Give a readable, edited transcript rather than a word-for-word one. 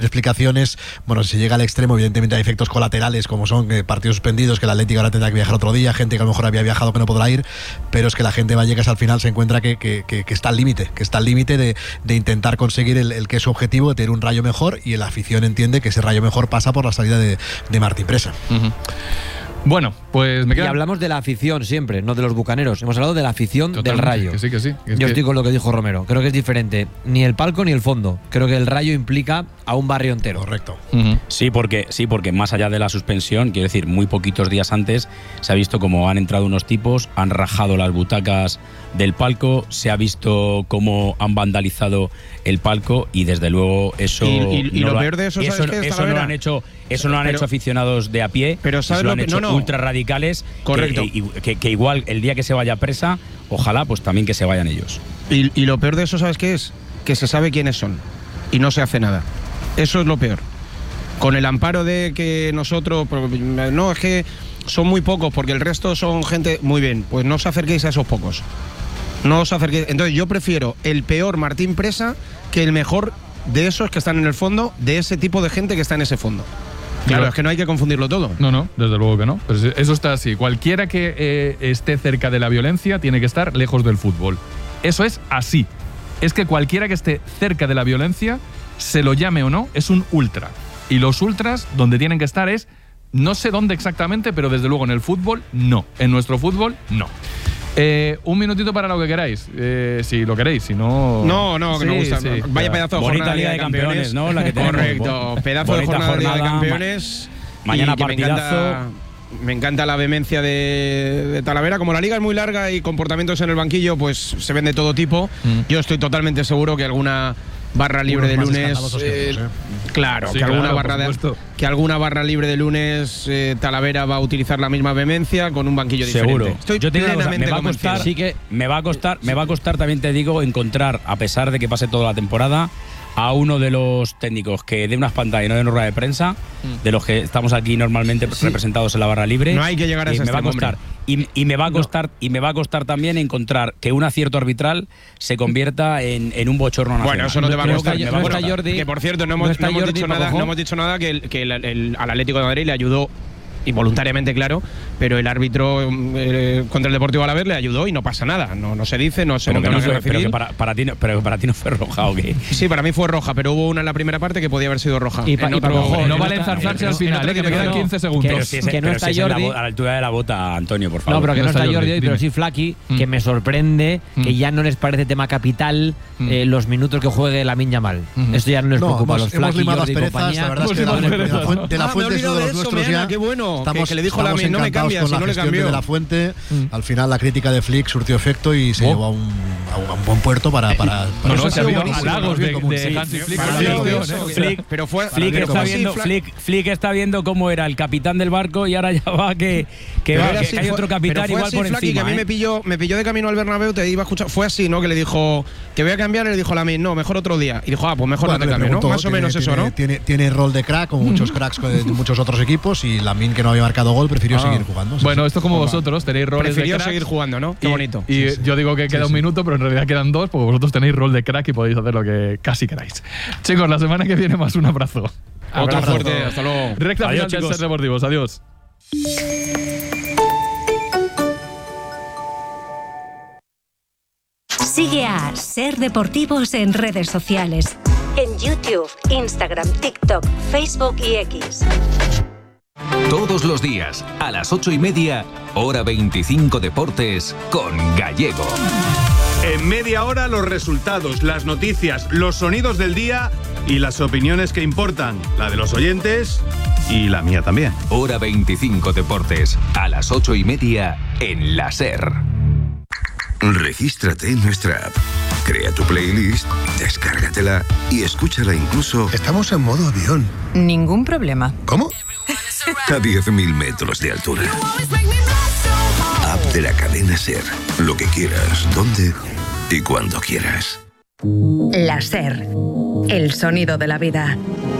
explicaciones. Bueno, si se llega al extremo, evidentemente hay efectos colaterales, como son partidos suspendidos, que el Atlético ahora tendrá que viajar otro día, gente que a lo mejor había viajado que no podrá ir, pero es que la gente Vallecas al final se encuentra que está al límite, de intentar conseguir el que es su objetivo, de tener un Rayo mejor, y la afición entiende que ese Rayo mejor pasa por la salida de Martín Presa. Bueno, pues me queda... Y hablamos de la afición siempre, no de los bucaneros. Hemos hablado de la afición del Rayo. Que sí. Yo estoy con lo que dijo Romero. Creo que es diferente. Ni el palco ni el fondo. Creo que el Rayo implica a un barrio entero. Correcto. Sí, porque más allá de la suspensión, quiero decir, muy poquitos días antes se ha visto cómo han entrado unos tipos, han rajado las butacas del palco, se ha visto cómo han vandalizado el palco, y desde luego eso... Y lo peor de eso, ¿sabes qué es, eso no lo han hecho... Eso no lo han hecho aficionados de a pie, pero ¿sabes lo han hecho no. ultra radicales. Correcto. Que igual el día que se vaya Presa, ojalá pues también que se vayan ellos. Y lo peor de eso, ¿sabes qué es? Que se sabe quiénes son y no se hace nada. Eso es lo peor. Con el amparo de que nosotros... No, es que son muy pocos, porque el resto son gente... Muy bien, pues no os acerquéis a esos pocos. No os acerquéis. Entonces yo prefiero el peor Martín Presa que el mejor de esos que están en el fondo, de ese tipo de gente que está en ese fondo. Claro, es que no hay que confundirlo todo. No, desde luego que no. Pero eso está así. Cualquiera que esté cerca de la violencia tiene que estar lejos del fútbol. Eso es así. Es que cualquiera que esté cerca de la violencia, se lo llame o no, es un ultra. Y los ultras, donde tienen que estar es, no sé dónde exactamente, pero desde luego en el fútbol, no. En nuestro fútbol, no. Un minutito para lo que queráis, si lo queréis, si no... No, que me gusta. Sí. Vaya pedazo de bonita jornada Liga de Campeones, ¿no? La que tenemos. Correcto, pedazo de jornada de Liga de Campeones. Mañana partidazo. Me encanta la vehemencia de Talavera. Como la liga es muy larga y comportamientos en el banquillo, pues se ven de todo tipo. Yo estoy totalmente seguro que alguna barra libre de lunes, claro, sí, que alguna barra libre de lunes Talavera va a utilizar la misma vehemencia con un banquillo seguro. Diferente. Estoy Yo plenamente me va a costar, sí que me va a costar, también te digo, encontrar, a pesar de que pase toda la temporada, a uno de los técnicos que dé unas pantallas y no dé una rueda de prensa, de los que estamos aquí normalmente representados en la barra libre. No hay que llegar a ese extremo. Y me va a costar también encontrar que un acierto arbitral se convierta en un bochorno nacional. Bueno, eso no te va a costar. Jordi, que por cierto, no hemos dicho nada que al Atlético de Madrid le ayudó, involuntariamente, claro, pero el árbitro contra el Deportivo Alavés le ayudó y no pasa nada. No se dice, no se monta una guerra civil. Pero para ti no fue roja, ¿o qué? Sí, para mí fue roja, pero hubo una en la primera parte que podía haber sido roja. No vale enzarzarse al final, que me quedan 15 segundos. Que no está Jordi. A la altura de la bota, Antonio, por favor. No, pero que no está Jordi hoy, pero sí Flaky, que me sorprende que ya no les parece tema capital los minutos que juegue Lamine Yamal. Esto ya no les preocupa a los Flaky, Jordi y compañía. La verdad es que de la Fuente es uno de los nuestros ya. Qué bueno. Estamos que le dijo Lamine, no me cambias, con la gestión de La Fuente. Al final la crítica de Flick surtió efecto y se llevó a un buen puerto para se ha habido halagos de Hansi Flick. Pero fue Flick está viendo cómo era el capitán del barco y ahora ya va que hay otro capitán igual por encima. Que a mí me pilló de camino al Bernabéu, te iba a escuchar. Fue así, ¿no? Que le dijo que voy a cambiar y le dijo Lamine, no, mejor otro día. Y dijo, pues mejor no te cambio, ¿no? Más o menos eso, ¿no? Tiene rol de crack, como muchos cracks de muchos otros equipos, y Lamine, que no había marcado gol, prefirió seguir jugando. Bueno, esto es como vosotros, tenéis roles de crack. Prefirió seguir jugando, ¿no? Qué bonito. Y yo digo que queda un minuto, pero en realidad quedan 2, porque vosotros tenéis rol de crack y podéis hacer lo que casi queráis. Chicos, la semana que viene más un abrazo. Otro fuerte, hasta luego. Recta final del Ser Deportivos, adiós. Sigue a Ser Deportivos en redes sociales. En YouTube, Instagram, TikTok, Facebook y X. Todos los días, a las 8:30, hora 25 Deportes, con Gallego. En media hora, los resultados, las noticias, los sonidos del día y las opiniones que importan. La de los oyentes y la mía también. Hora 25 Deportes, a las 8:30, en la SER. Regístrate en nuestra app. Crea tu playlist, descárgatela y escúchala incluso... Estamos en modo avión. Ningún problema. ¿Cómo? A 10.000 metros de altura. App de la cadena SER. Lo que quieras, donde y cuando quieras. La SER. El sonido de la vida.